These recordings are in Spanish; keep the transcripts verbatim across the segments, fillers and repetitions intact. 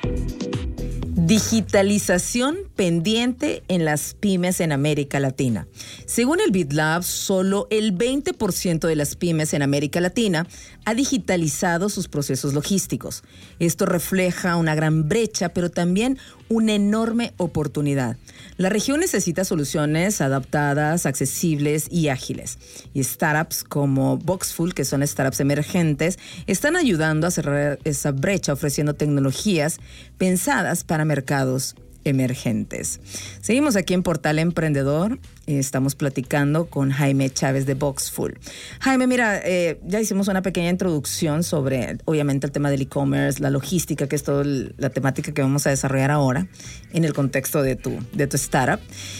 Digitalización pendiente en las pymes en América Latina. Según el BitLab, solo el veinte por ciento de las pymes en América Latina ha digitalizado sus procesos logísticos. Esto refleja una gran brecha, pero también una enorme oportunidad. La región necesita soluciones adaptadas, accesibles y ágiles. Y startups como Boxful, que son startups emergentes, están ayudando a cerrar esa brecha ofreciendo tecnologías pensadas para mercados emergentes. Seguimos aquí en Portal Emprendedor. Estamos platicando con Jaime Chávez de Boxful. Jaime, mira, eh, ya hicimos una pequeña introducción sobre, obviamente, el tema del e-commerce, la logística, que es toda la temática que vamos a desarrollar ahora en el contexto de tu, de tu startup.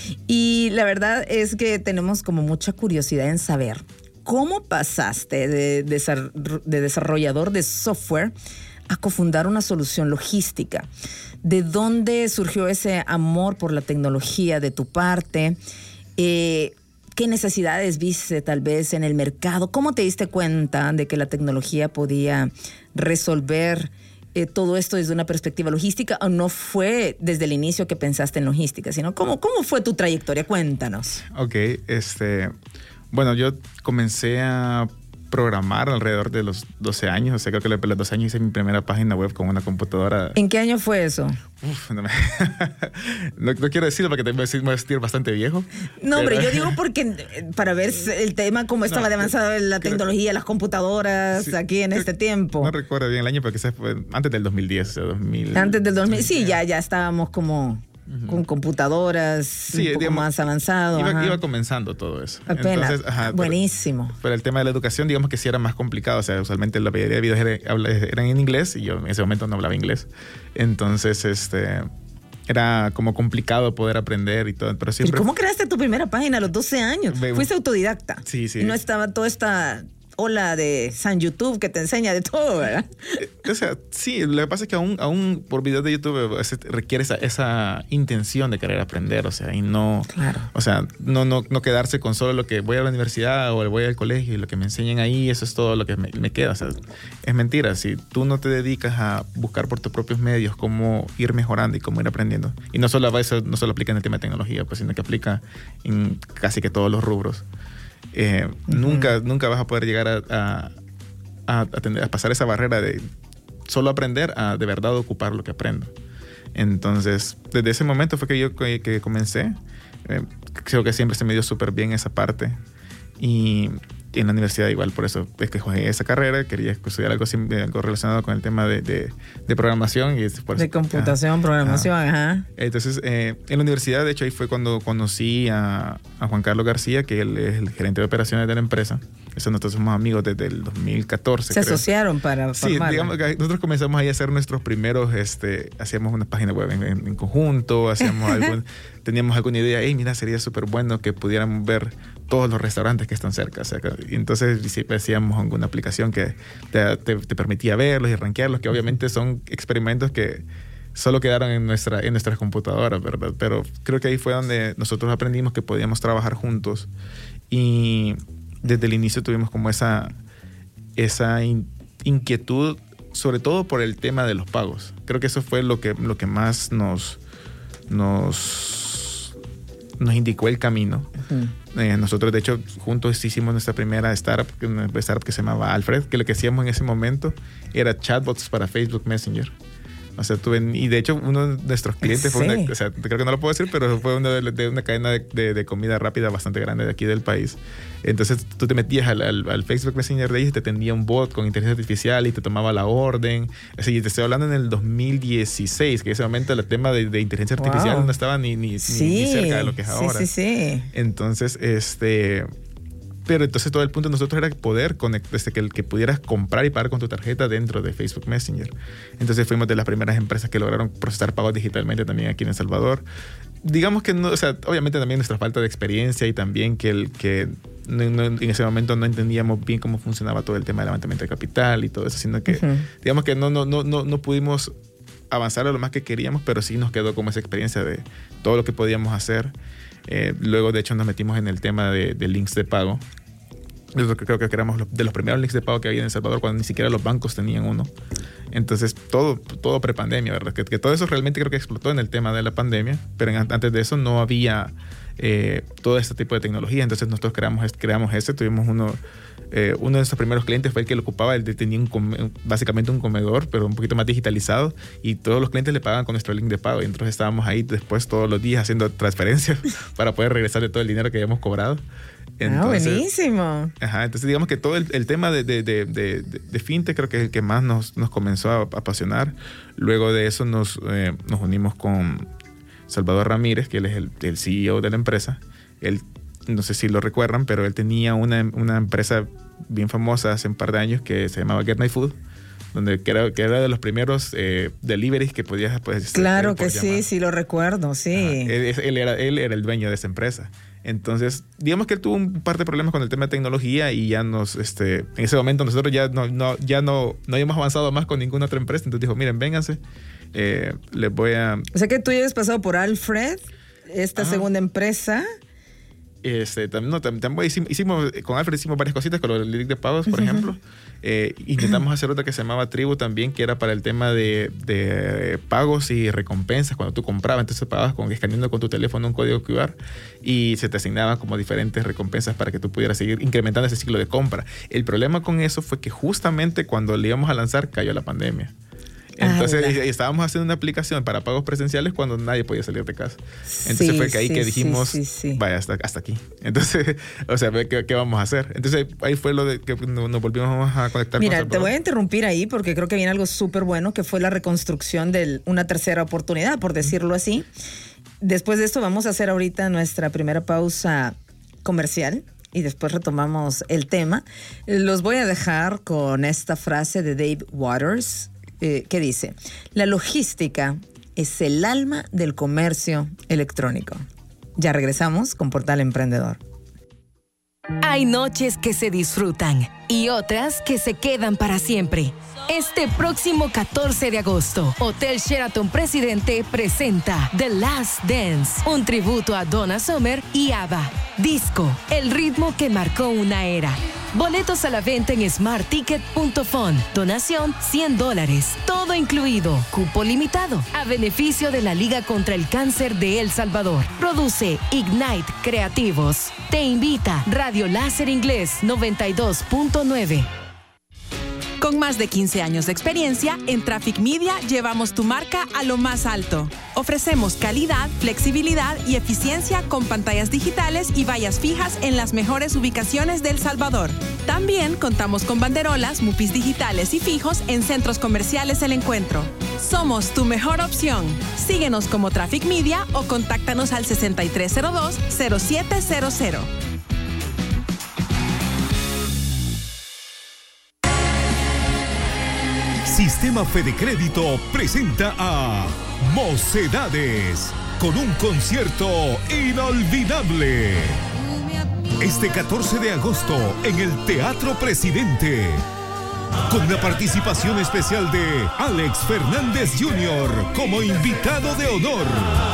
Y la verdad es que tenemos como mucha curiosidad en saber cómo pasaste de, de, de desarrollador de software a cofundar una solución logística. ¿De dónde surgió ese amor por la tecnología de tu parte? Eh, ¿Qué necesidades viste tal vez en el mercado? ¿Cómo te diste cuenta de que la tecnología podía resolver eh, todo esto desde una perspectiva logística? ¿O no fue desde el inicio que pensaste en logística, sino cómo, cómo fue tu trayectoria? Cuéntanos. Ok, este, bueno, yo comencé a programar alrededor de los doce años. O sea, creo que a los doce años hice mi primera página web con una computadora. ¿En qué año fue eso? Uf, no, me... no, no quiero decirlo porque te voy a sentir bastante viejo. No, hombre, pero... yo digo porque para ver el tema, cómo estaba no, de avanzada la creo... tecnología, las computadoras sí, aquí en creo... este tiempo. No recuerdo bien el año, pero quizás fue antes del dos mil diez. O sea, dos mil... Antes del dos mil diez, sí, ya, ya estábamos como... Uh-huh. Con computadoras, sí, un poco digamos, más avanzado. Iba, iba comenzando todo eso. Apenas. Entonces, ajá, buenísimo. Pero, pero el tema de la educación, digamos que sí era más complicado. O sea, usualmente la mayoría de videos eran en inglés y yo en ese momento no hablaba inglés. Entonces, este... era como complicado poder aprender y todo. Pero siempre... ¿Cómo creaste tu primera página a los doce años? Me... Fuiste autodidacta. Sí, sí. Y no estaba toda esta... ola de San YouTube que te enseña de todo, ¿verdad? O sea, sí, lo que pasa es que aún, aún por videos de YouTube requiere esa, esa intención de querer aprender, o sea, y no, claro. o sea, no, no, no quedarse con solo lo que voy a la universidad o voy al colegio y lo que me enseñan ahí, eso es todo lo que me, me queda. O sea, es mentira. Si tú no te dedicas a buscar por tus propios medios cómo ir mejorando y cómo ir aprendiendo, y no solo eso no solo aplica en el tema de tecnología, pues, sino que aplica en casi que todos los rubros. Eh, uh-huh. nunca, nunca vas a poder llegar a, a, a, a, tener, a pasar esa barrera de solo aprender a de verdad ocupar lo que aprendo. Entonces, desde ese momento fue que yo que, que comencé. Eh, creo que siempre se me dio súper bien esa parte. Y en la universidad igual, por eso es que jugué esa carrera, quería estudiar algo, algo relacionado con el tema de, de, de programación. Y por de eso, computación, ajá, programación, ajá. ajá. Entonces, eh, en la universidad, de hecho, ahí fue cuando conocí a, a Juan Carlos García, que él es el gerente de operaciones de la empresa. Eso nosotros somos amigos desde el dos mil catorce. Se creo. asociaron para Sí, formarla. digamos que nosotros comenzamos ahí a hacer nuestros primeros, este, hacíamos una página web en, en, en conjunto, hacíamos algún, teníamos alguna idea, hey, mira, sería súper bueno que pudiéramos ver todos los restaurantes que están cerca. O sea, y entonces hacíamos alguna aplicación que te, te, te permitía verlos y rankearlos, que obviamente son experimentos que solo quedaron en, nuestra, en nuestras computadoras, ¿verdad? Pero creo que ahí fue donde nosotros aprendimos que podíamos trabajar juntos y desde el inicio tuvimos como esa, esa in, inquietud, sobre todo por el tema de los pagos. Creo que eso fue lo que, lo que más nos, nos, nos indicó el camino. Uh-huh. Eh, nosotros, de hecho, juntos hicimos nuestra primera startup, una startup que se llamaba Alfred, que lo que hacíamos en ese momento era chatbots para Facebook Messenger. O sea, tuve, y de hecho uno de nuestros clientes sí. fue una, o sea, creo que no lo puedo decir, pero fue uno de, de una cadena de, de, de comida rápida bastante grande de aquí del país. Entonces tú te metías al, al, al Facebook Messenger de ellos y te atendía un bot con inteligencia artificial y te tomaba la orden. Así, te estoy hablando en el dos mil dieciséis, que en ese momento el tema de, de inteligencia artificial wow. no estaba ni, ni, sí. ni, ni cerca de lo que es ahora. Sí, sí, sí. Entonces, este... Pero entonces todo el punto de nosotros era poder conectar, desde que, que pudieras comprar y pagar con tu tarjeta dentro de Facebook Messenger. Entonces fuimos de las primeras empresas que lograron procesar pagos digitalmente también aquí en El Salvador. Digamos que no, o sea, obviamente también nuestra falta de experiencia y también que, el, que no, no, en ese momento no entendíamos bien cómo funcionaba todo el tema de levantamiento de capital y todo eso, sino que uh-huh. digamos que no, no, no, no, no pudimos avanzar a lo más que queríamos, pero sí nos quedó como esa experiencia de todo lo que podíamos hacer. Eh, luego, de hecho, nos metimos en el tema de, de links de pago. Yo creo que éramos de los primeros links de pago que había en El Salvador cuando ni siquiera los bancos tenían uno. Entonces, todo, todo prepandemia, ¿verdad? Que, que todo eso realmente creo que explotó en el tema de la pandemia, pero en, antes de eso no había eh, todo este tipo de tecnología. Entonces, nosotros creamos, creamos ese, tuvimos uno... Eh, uno de nuestros primeros clientes fue el que lo ocupaba, él tenía un come, básicamente un comedor, pero un poquito más digitalizado, y todos los clientes le pagaban con nuestro link de pago, y entonces estábamos ahí después todos los días haciendo transferencias para poder regresarle todo el dinero que habíamos cobrado. Entonces, ah, buenísimo. Ajá, entonces digamos que todo el, el tema de, de, de, de, de fintech creo que es el que más nos, nos comenzó a apasionar. Luego de eso nos, eh, nos unimos con Salvador Ramírez, que él es el, el C E O de la empresa. Él, no sé si lo recuerdan, pero él tenía una, una empresa bien famosa hace un par de años que se llamaba Get My Food, donde que era, que era de los primeros eh, deliveries que podías... Pues, claro que sí, sí lo recuerdo, sí. Él, él, era, él era el dueño de esa empresa. Entonces, digamos que él tuvo un par de problemas con el tema de tecnología y ya nos, este, en ese momento nosotros ya no, no, ya no, no habíamos avanzado más con ninguna otra empresa. Entonces dijo, miren, vénganse, eh, les voy a... O sea que tú ya has pasado por Alfred, esta Ajá. segunda empresa... Este, no, también hicimos, hicimos, con Alfred hicimos varias cositas con los link de pagos, por uh-huh. ejemplo. Eh, intentamos hacer otra que se llamaba Tribu también, que era para el tema de, de pagos y recompensas cuando tú comprabas. Entonces pagabas con, escaneando con tu teléfono un código Q R y se te asignaban como diferentes recompensas para que tú pudieras seguir incrementando ese ciclo de compra. El problema con eso fue que justamente cuando le íbamos a lanzar cayó la pandemia. Entonces ah, estábamos haciendo una aplicación para pagos presenciales cuando nadie podía salir de casa. Entonces sí, fue que ahí sí, que dijimos, sí, sí, sí. vaya, hasta, hasta aquí. Entonces, o sea, ¿qué, ¿qué vamos a hacer? Entonces ahí fue lo de que nos volvimos a conectar. Mira, con te voy a interrumpir ahí porque creo que viene algo súper bueno, que fue la reconstrucción de una tercera oportunidad, por decirlo así. Después de esto vamos a hacer ahorita nuestra primera pausa comercial y después retomamos el tema. Los voy a dejar con esta frase de Dave Waters, Eh, que dice, la logística es el alma del comercio electrónico. Ya regresamos con Portal Emprendedor. Hay noches que se disfrutan y otras que se quedan para siempre. Este próximo catorce de agosto, Hotel Sheraton Presidente presenta The Last Dance, un tributo a Donna Summer y ABBA. Disco, el ritmo que marcó una era. Boletos a la venta en smart ticket punto fun. Donación cien dólares. Todo incluido. Cupo limitado. A beneficio de la Liga contra el Cáncer de El Salvador. Produce Ignite Creativos. Te invita Radio Láser Inglés noventa y dos punto nueve. Con más de quince años de experiencia, en Traffic Media llevamos tu marca a lo más alto. Ofrecemos calidad, flexibilidad y eficiencia con pantallas digitales y vallas fijas en las mejores ubicaciones de El Salvador. También contamos con banderolas, mupis digitales y fijos en centros comerciales El Encuentro. Somos tu mejor opción. Síguenos como Traffic Media o contáctanos al sesenta y tres cero dos, cero siete cero cero. Sistema Fede Crédito presenta a Mocedades con un concierto inolvidable. Este catorce de agosto en el Teatro Presidente. Con la participación especial de Alex Fernández junior como invitado de honor.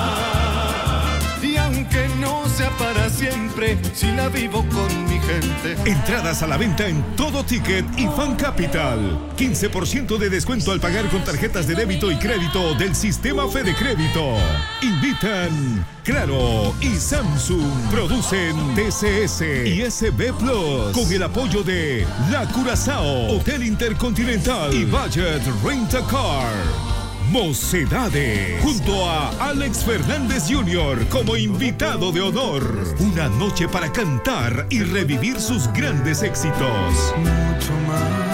Y aunque no sea para siempre, si la vivo con mi gente. Entradas a la venta en Todo Ticket y Fan Capital. quince por ciento de descuento al pagar con tarjetas de débito y crédito del Sistema Fede Crédito. Invitan Claro y Samsung. Producen T C S y S B Plus. Con el apoyo de La Curazao, Hotel Intercontinental y Budget Rent a Car. Mocedades, junto a Alex Fernández junior como invitado de honor. Una noche para cantar y revivir sus grandes éxitos. Mucho más.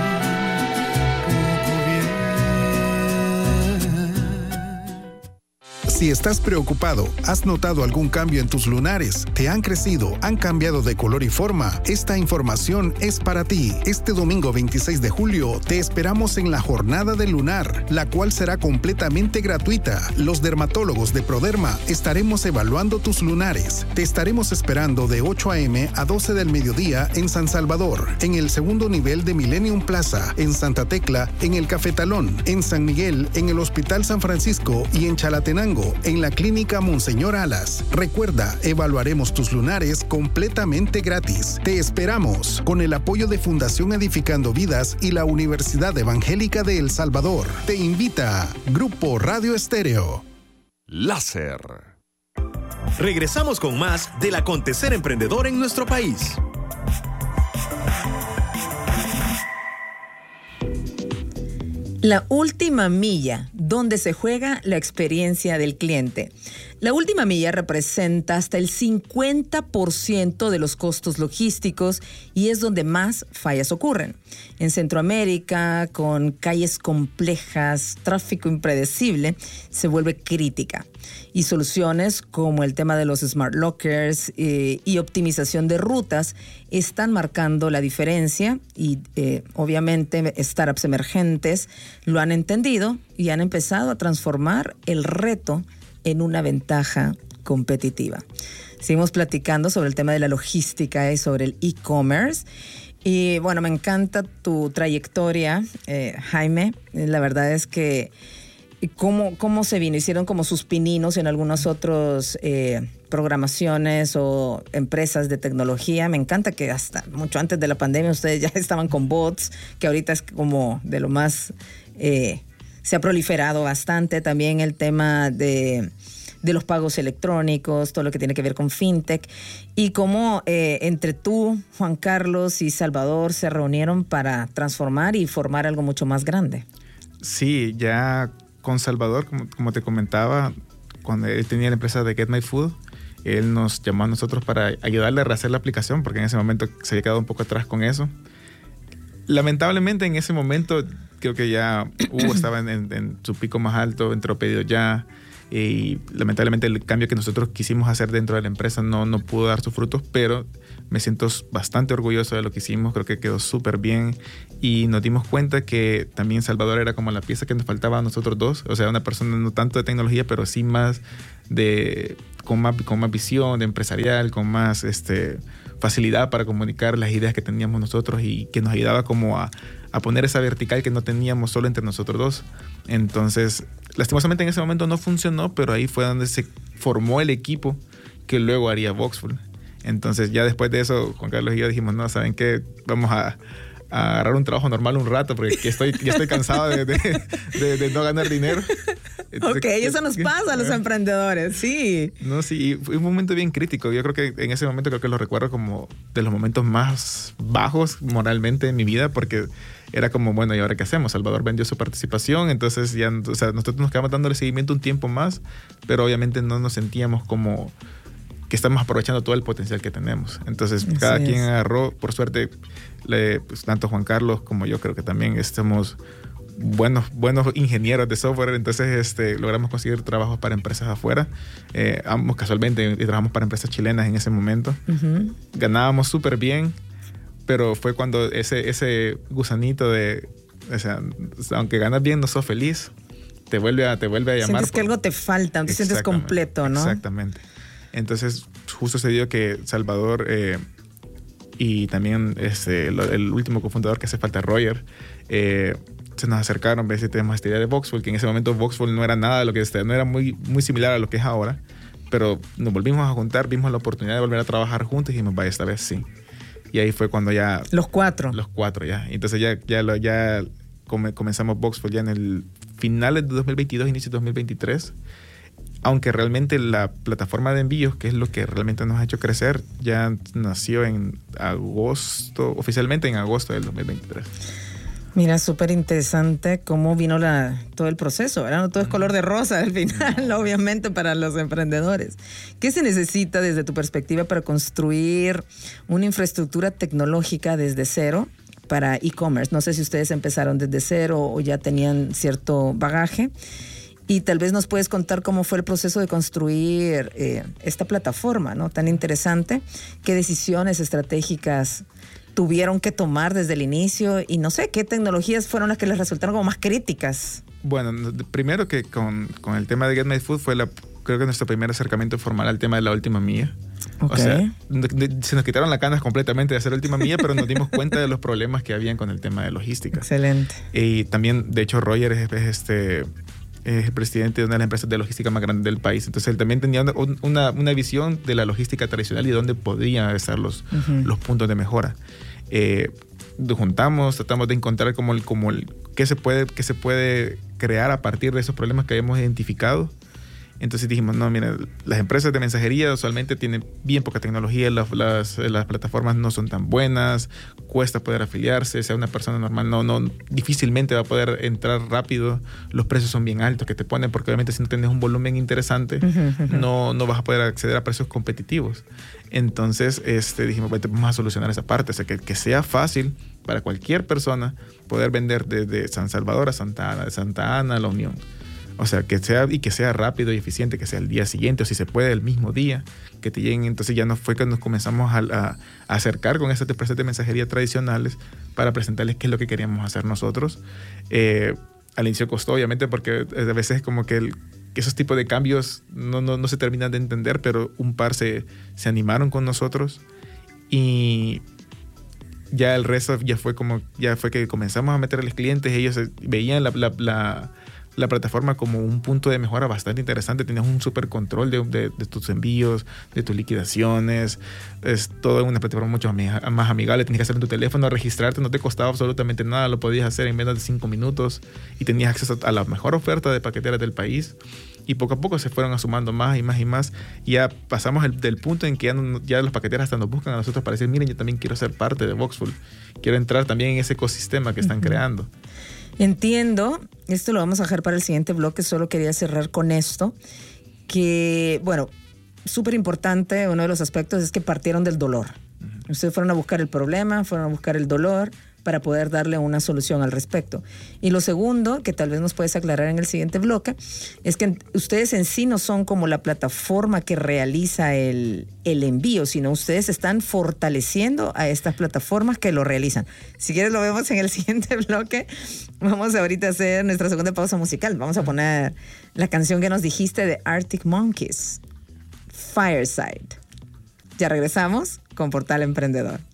Si estás preocupado, has notado algún cambio en tus lunares, te han crecido, han cambiado de color y forma, esta información es para ti. Este domingo veintiséis de julio te esperamos en la Jornada del Lunar, la cual será completamente gratuita. Los dermatólogos de Proderma estaremos evaluando tus lunares. Te estaremos esperando de ocho a eme a doce del mediodía en San Salvador, en el segundo nivel de Millennium Plaza, en Santa Tecla, en el Cafetalón, en San Miguel, en el Hospital San Francisco y en Chalatenango. pronto en la Clínica Monseñor Alas. Recuerda, evaluaremos tus lunares completamente gratis. Te esperamos con el apoyo de Fundación Edificando Vidas y la Universidad Evangélica de El Salvador. Te invita Grupo Radio Estéreo. Láser. Regresamos con más del acontecer emprendedor en nuestro país. La última milla, donde se juega la experiencia del cliente. La última milla representa hasta el cincuenta por ciento de los costos logísticos y es donde más fallas ocurren. En Centroamérica, con calles complejas, tráfico impredecible, se vuelve crítica. Y soluciones como el tema de los smart lockers eh, y optimización de rutas están marcando la diferencia y eh, obviamente startups emergentes lo han entendido y han empezado a transformar el reto en una ventaja competitiva. Seguimos platicando sobre el tema de la logística y sobre el e-commerce. Y bueno, me encanta tu trayectoria, eh, Jaime. La verdad es que cómo, cómo se vino, hicieron como sus pininos en algunas otras eh, programaciones o empresas de tecnología. Me encanta que hasta mucho antes de la pandemia ustedes ya estaban con bots, que ahorita es como de lo más... Eh, se ha proliferado bastante también el tema de, de los pagos electrónicos, todo lo que tiene que ver con fintech, y cómo eh, entre tú, Juan Carlos y Salvador se reunieron para transformar y formar algo mucho más grande. Sí, ya con Salvador, como, como te comentaba, cuando él tenía la empresa de Get My Food, él nos llamó a nosotros para ayudarle a rehacer la aplicación, porque en ese momento se había quedado un poco atrás con eso. Lamentablemente en ese momento creo que ya Hugo estaba en, en, en su pico más alto, entró pedido ya, y lamentablemente el cambio que nosotros quisimos hacer dentro de la empresa no, no pudo dar sus frutos, pero me siento bastante orgulloso de lo que hicimos, creo que quedó súper bien y nos dimos cuenta que también Salvador era como la pieza que nos faltaba a nosotros dos, o sea, una persona no tanto de tecnología, pero sí más de con más, con más visión de empresarial, con más este, facilidad para comunicar las ideas que teníamos nosotros y que nos ayudaba como a a poner esa vertical que no teníamos solo entre nosotros dos. Entonces, lastimosamente en ese momento no funcionó, pero ahí fue donde se formó el equipo que luego haría Voxful. Entonces, ya después de eso, Juan Carlos y yo dijimos, no, ¿saben qué? Vamos a, a agarrar un trabajo normal un rato, porque estoy, ya estoy cansado de, de, de, de no ganar dinero. Entonces, ok, eso nos pasa a los emprendedores, sí. No, sí, fue un momento bien crítico. Yo creo que en ese momento creo que lo recuerdo como de los momentos más bajos moralmente en mi vida, porque era como, bueno, ¿y ahora qué hacemos? Salvador vendió su participación, entonces ya, o sea, nosotros nos quedamos dándole seguimiento un tiempo más, pero obviamente no nos sentíamos como que estamos aprovechando todo el potencial que tenemos. Entonces, Así cada es. quien agarró, por suerte, le, pues, tanto Juan Carlos como yo creo que también estamos buenos, buenos ingenieros de software, entonces este, logramos conseguir trabajos para empresas afuera. Eh, ambos casualmente trabajamos para empresas chilenas en ese momento. Uh-huh. Ganábamos súper bien, pero fue cuando ese, ese gusanito de, o sea, aunque ganas bien, no sos feliz, te vuelve a, te vuelve a llamar. Sientes que algo te falta, te sientes completo, ¿no? Exactamente. Entonces, justo se dio que Salvador eh, y también este, el, el último cofundador que hace falta, Roger, eh, se nos acercaron, ves si tenemos esta idea de Voxful, que en ese momento Voxful no era nada de lo que este, no era muy, muy similar a lo que es ahora, pero nos volvimos a juntar, vimos la oportunidad de volver a trabajar juntos y dijimos, vaya, esta vez sí. Y ahí fue cuando ya... Los cuatro. Los cuatro, ya. Entonces ya, ya, lo, ya come, comenzamos Voxful ya en el finales de dos mil veintidós, inicio de dos mil veintitrés. Aunque realmente la plataforma de envíos, que es lo que realmente nos ha hecho crecer, ya nació en agosto, oficialmente en agosto del dos mil veintitrés. Mira, súper interesante cómo vino la, todo el proceso, ¿verdad? No todo es color de rosa al final, obviamente, para los emprendedores. ¿Qué se necesita desde tu perspectiva para construir una infraestructura tecnológica desde cero para e-commerce? No sé si ustedes empezaron desde cero o ya tenían cierto bagaje. Y tal vez nos puedes contar cómo fue el proceso de construir eh, esta plataforma, ¿no? Tan interesante. ¿Qué decisiones estratégicas tuvieron que tomar desde el inicio? Y no sé, ¿qué tecnologías fueron las que les resultaron como más críticas? Bueno, primero que con, con el tema de Get My Food fue la, creo que nuestro primer acercamiento formal al tema de la última milla. Okay. O sea, se nos quitaron las ganas completamente de hacer la última milla, pero nos dimos cuenta de los problemas que habían con el tema de logística. Excelente. Y también, de hecho, Roger es, es este... es el presidente de una de las empresas de logística más grandes del país. Entonces él también tenía una, una, una visión de la logística tradicional y dónde podrían estar los, uh-huh. los puntos de mejora. Eh, juntamos, tratamos de encontrar como el, como el, qué se puede, qué se puede crear a partir de esos problemas que habíamos identificado. Entonces dijimos, no, mira, las empresas de mensajería usualmente tienen bien poca tecnología, las, las, las plataformas no son tan buenas, cuesta poder afiliarse, o sea, una persona normal no, no, difícilmente va a poder entrar rápido, los precios son bien altos que te ponen, porque obviamente si no tienes un volumen interesante, no, no vas a poder acceder a precios competitivos. Entonces este, dijimos, bueno, vamos a solucionar esa parte, o sea, que, que sea fácil para cualquier persona poder vender desde San Salvador a Santa Ana, de Santa Ana a La Unión. O sea, que sea y que sea rápido y eficiente, que sea el día siguiente o si se puede el mismo día, que te lleguen. Entonces ya no fue que nos comenzamos a, a, a acercar con esas empresas de mensajería tradicionales para presentarles qué es lo que queríamos hacer nosotros. Eh, al inicio costó, obviamente, porque a veces es como que, el, que esos tipos de cambios no, no, no se terminan de entender, pero un par se, se animaron con nosotros y ya el resto ya fue como ya fue que comenzamos a meter a los clientes. Ellos veían la, la, la la plataforma como un punto de mejora bastante interesante. Tenías un súper control de, de, de tus envíos, de tus liquidaciones. Es todo una plataforma mucho más amigable. Tenías que hacer en tu teléfono, registrarte, no te costaba absolutamente nada. Lo podías hacer en menos de cinco minutos y tenías acceso a la mejor oferta de paqueteras del país. Y poco a poco se fueron sumando más y más y más. Y ya pasamos el, del punto en que ya, no, ya los paqueteras hasta nos buscan a nosotros para decir, miren, yo también quiero ser parte de Voxfull. Quiero entrar también en ese ecosistema que están uh-huh. creando. Entiendo, esto lo vamos a dejar para el siguiente bloque, solo quería cerrar con esto, que, bueno, súper importante, uno de los aspectos es que partieron del dolor. Uh-huh. Ustedes fueron a buscar el problema, fueron a buscar el dolor para poder darle una solución al respecto. Y lo segundo, que tal vez nos puedes aclarar en el siguiente bloque, es que ustedes en sí no son como la plataforma que realiza el, el envío, sino ustedes están fortaleciendo a estas plataformas que lo realizan. Si quieres lo vemos en el siguiente bloque. Vamos ahorita a hacer nuestra segunda pausa musical. Vamos a poner la canción que nos dijiste de Arctic Monkeys, Fireside. Ya regresamos con Portal Emprendedor.